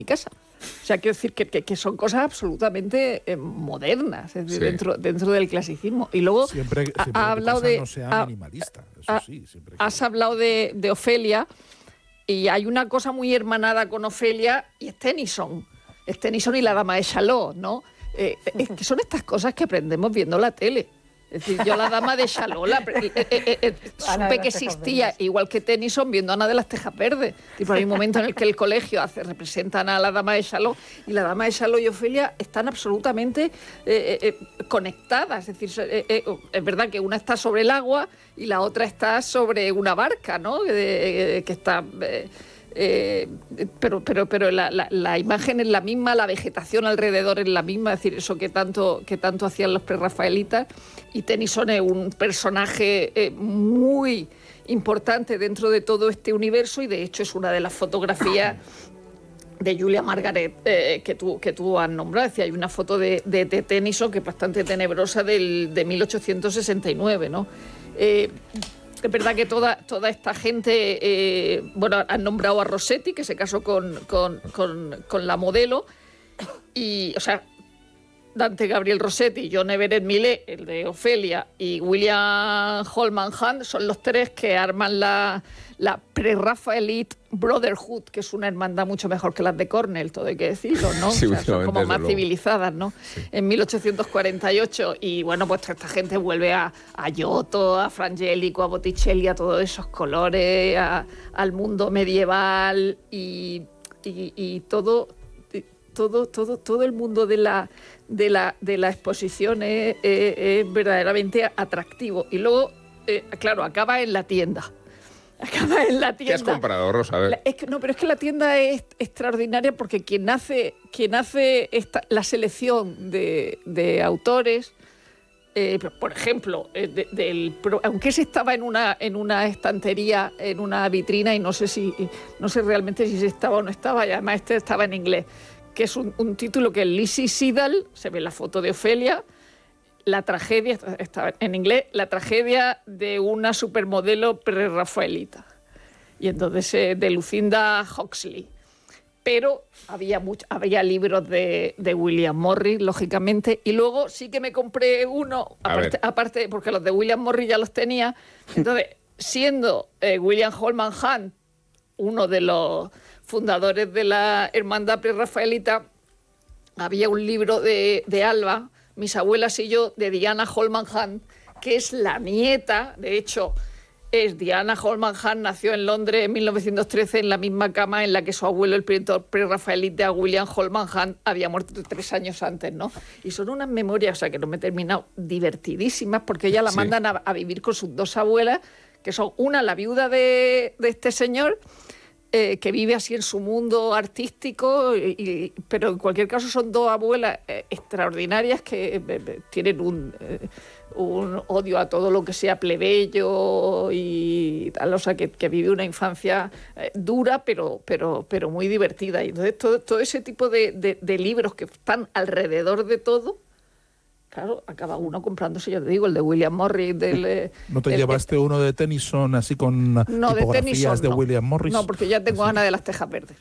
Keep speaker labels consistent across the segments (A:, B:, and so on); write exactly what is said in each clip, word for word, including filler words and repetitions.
A: mi casa. O sea, quiero decir que, que, que son cosas absolutamente eh, modernas, es decir, sí. dentro, dentro del clasicismo. Y luego
B: siempre, siempre
A: ha, ha hablado de...
B: no sea
A: ha,
B: minimalista, eso
A: ha,
B: sí. Siempre que...
A: Has hablado de, de Ofelia, y hay una cosa muy hermanada con Ofelia, y es Tennyson. Es Tennyson y la dama de Chalot, ¿no? Eh, es que son estas cosas que aprendemos viendo la tele. Es decir, yo la dama de Chalot la, eh, eh, eh, supe que existía, igual que Tennyson, viendo a Ana de las Tejas Verdes. Tipo, hay un momento en el que el colegio hace, representan a la dama de Chalot, y la dama de Chalot y Ofelia están absolutamente eh, eh, conectadas. Es decir, eh, eh, es verdad que una está sobre el agua y la otra está sobre una barca, ¿no? Eh, eh, que está... Eh, Eh, pero pero pero la, la, la imagen es la misma, la vegetación alrededor es la misma, es decir, eso que tanto que tanto hacían los prerrafaelitas. Y Tennyson es un personaje eh, muy importante dentro de todo este universo, y de hecho es una de las fotografías de Julia Margaret eh, que, tú, que tú has nombrado. Es decir, hay una foto de, de, de Tennyson que es bastante tenebrosa del, de mil ochocientos sesenta y nueve, ¿no? Eh, Es verdad que toda, toda esta gente, eh, bueno, han nombrado a Rossetti, que se casó con, con, con, con la modelo, y, o sea, Dante Gabriel Rossetti, John Everett Millet, el de Ofelia, y William Holman Hunt son los tres que arman la, la Pre-Raphaelite Brotherhood, que es una hermandad mucho mejor que las de Cornell, todo hay que decirlo, ¿no?
C: Sí,
A: o sea, son como más
C: luego.
A: civilizadas, ¿no? Sí. En mil ochocientos cuarenta y ocho, y bueno, pues esta gente vuelve a, a Giotto, a Frangélico, a Botticelli, a todos esos colores, a, al mundo medieval, y, y, y todo... Todo, todo, todo el mundo de la, de la, de la exposición es, es, es verdaderamente atractivo. Y luego, eh, claro, acaba en la tienda. Acaba en la tienda.
C: ¿Qué has comprado, Rosa? A ver.
A: Es que, no, pero es que la tienda es extraordinaria, porque quien hace, quien hace esta, la selección de, de autores, eh, por ejemplo, eh, de, del, aunque ese estaba en una, en una estantería, en una vitrina, y no sé si, no sé realmente si se estaba o no estaba, y además este estaba en inglés, que es un, un título que es Lizzie Siddal, se ve la foto de Ofelia, la tragedia, está en inglés, la tragedia de una supermodelo prerrafaelita. Y entonces eh, de Lucinda Huxley. Pero había, mucho, había libros de, de William Morris, lógicamente, y luego sí que me compré uno, aparte, aparte porque los de William Morris ya los tenía. Entonces, siendo eh, William Holman Hunt uno de los fundadores de la Hermandad Prerrafaelita, había un libro de, de Alba, Mis abuelas y yo, de Diana Holman Hunt, que es la nieta, de hecho, es Diana Holman Hunt, nació en Londres en mil novecientos trece en la misma cama en la que su abuelo, el pintor prerrafaelita William Holman Hunt, había muerto tres años antes, ¿no? Y son unas memorias, o sea, que no me he terminado, divertidísimas, porque ella la sí. mandan a, a vivir con sus dos abuelas, que son una, la viuda de, de este señor, Eh, que vive así en su mundo artístico, y, y, pero en cualquier caso son dos abuelas eh, extraordinarias que eh, tienen un, eh, un odio a todo lo que sea plebeyo y tal, o sea, que, que vive una infancia eh, dura, pero, pero, pero muy divertida. Y entonces todo, todo ese tipo de, de, de libros que están alrededor de todo, claro, acaba uno comprándose, yo te digo, el de William Morris. Del, eh,
B: ¿No te
A: del,
B: llevaste uno de Tennyson así con
A: no,
B: tipografías
A: de, Tennyson,
B: de
A: no.
B: William Morris?
A: No, porque ya tengo a Ana de las Tejas Verdes.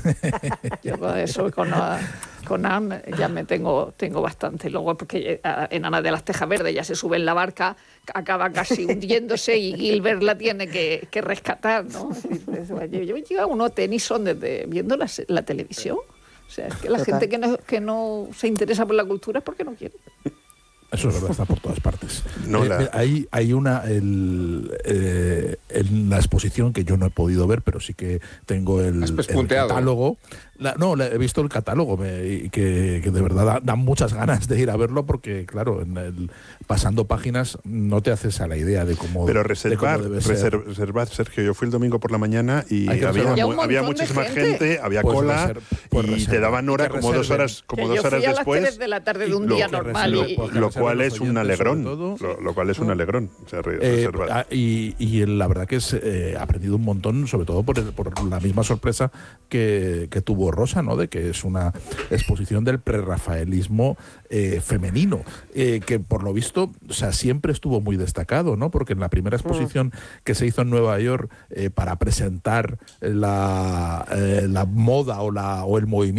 A: Yo con eso, con, con Ana, ya me tengo, tengo bastante. Luego, porque en Ana de las Tejas Verdes ya se sube en la barca, acaba casi hundiéndose y Gilbert la tiene que, que rescatar, ¿no? Yo he llegado a uno Tennyson desde viendo la, la televisión. O sea, es que la Total. gente que no, que no se interesa por la cultura es porque no quiere.
B: Eso es verdad, está por todas partes.
C: No,
B: eh,
C: la...
B: hay, hay una el, eh, en la exposición que yo no he podido ver, pero sí que tengo el, el catálogo. La, no, la, he visto el catálogo me, y que, que de verdad da, da muchas ganas de ir a verlo, porque claro, en el, pasando páginas no te haces a la idea de cómo.
D: Pero reservar, reservar, reservar, Sergio. Yo fui el domingo por la mañana y había, mu había muchísima gente, gente había pues cola reserv, pues y reserva, te daban hora como dos horas, como dos horas después.
A: A las tres de la tarde de un
D: lo,
A: día normal.
D: Lo,
A: y,
D: lo, lo cual es un alegrón. Lo, lo cual es un alegrón. O sea,
B: eh, y, y la verdad que es, eh, he aprendido un montón, sobre todo por, el, por la misma sorpresa que, que tuvo Rosa, ¿no? De que es una exposición del prerrafaelismo eh, femenino, eh, que por lo visto, o sea, siempre estuvo muy destacado, ¿no? Porque en la primera exposición mm. que se hizo en Nueva York eh, para presentar la, eh, la moda o, la, o el movimiento